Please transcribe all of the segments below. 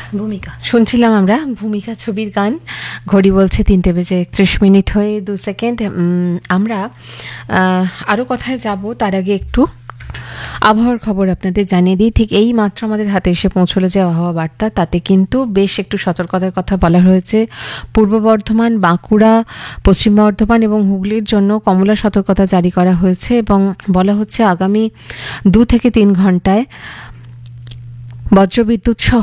ভূমিকা শুনছিলাম আমরা ভূমিকা ছবির গান। ঘড়ি বলছে 3:31 হয়ে 2 সেকেন্ড। আমরা আরও কথায় যাব, তার আগে একটু আবহাওয়ার খবর আপনাদের জানিয়ে দিই। ঠিক এই মাত্র আমাদের হাতে এসে পৌঁছলো যে আবহাওয়া বার্তা, তাতে কিন্তু বেশ একটু সতর্কতার কথা বলা হয়েছে। পূর্ব বর্ধমান, বাঁকুড়া, পশ্চিম বর্ধমান এবং হুগলির জন্য কমলা সতর্কতা জারি করা হয়েছে এবং বলা হচ্ছে আগামী 2 থেকে 3 ঘন্টায় বজ্রবিদ্যুৎ সহ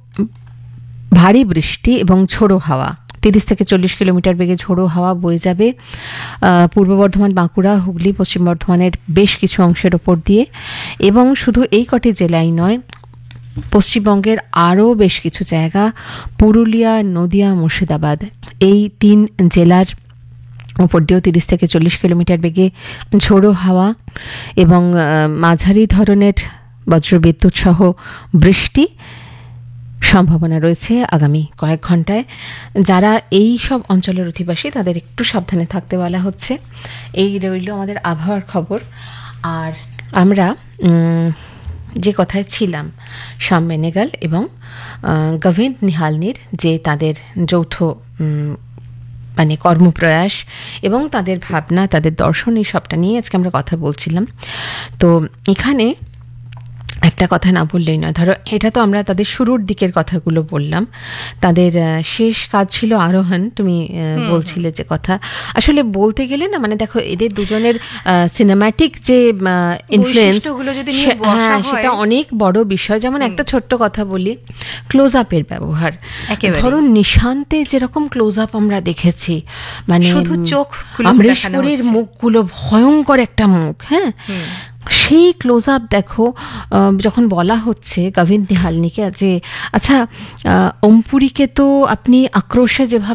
ভারী বৃষ্টি এবং ঝোড়ো হাওয়া, 30 থেকে 40 কিলোমিটার বেগে ঝোড়ো হাওয়া বয়ে যাবে পূর্ব বর্ধমান, বাঁকুড়া, হুগলি, পশ্চিম বর্ধমানের বেশ কিছু অংশের ওপর দিয়ে। এবং শুধু এই কটি জেলাই নয়, পশ্চিমবঙ্গের আরও বেশ কিছু জায়গা, পুরুলিয়া, নদিয়া, মুর্শিদাবাদ, এই 3 জেলার ওপর দিয়েও 30 থেকে 40 কিলোমিটার বেগে ঝোড়ো হাওয়া এবং মাঝারি ধরনের বজ্রবিদ্যুৎ সহ বৃষ্টি সম্ভাবনা রয়েছে আগামী কয়েক ঘন্টায়। যারা এই সব অঞ্চলের অধিবাসী তাদের একটু সাবধানে থাকতে বলা হচ্ছে। এই রইল আমাদের আবহাওয়ার খবর। আর আমরা যে কথায় ছিলাম, শ্যাম বেনেগল এবং গোবিন্দ নিহালনির যে তাদের যৌথ মানে কর্মপ্রয়াস এবং তাদের ভাবনা, তাদের দর্শন, এই সবটা নিয়ে আজকে আমরা কথা বলছিলাম। তো এখানে একটা কথা না বললেই নয়। ধরো, এটা তো আমরা তাদের শুরুর দিকের কথাগুলো বললাম, তাদের শেষ কাজ ছিল আরোহণ। তুমি বলছিলে যে কথা, আসলে বলতে গেলে না, মানে দেখো এদের দুজনের সিনেম্যাটিক যে ইনফ্লুয়েন্স, হ্যাঁ, সেটা অনেক বড় বিষয়। যেমন একটা ছোট্ট কথা বলি, ক্লোজ আপের ব্যবহার। ধরো নিশান্তে যেরকম ক্লোজ আপ আমরা দেখেছি, মানে শুধু চোখ, অমরেশ্বরের মুখগুলো ভয়ঙ্কর একটা মুখ, হ্যাঁ, সেই ক্লোজ আপ দেখো যখন বলা হচ্ছে গোবিন্দ নিহালনিকে যে আচ্ছা ওমপুরীকে তো আপনি আক্রোশে যেভাবে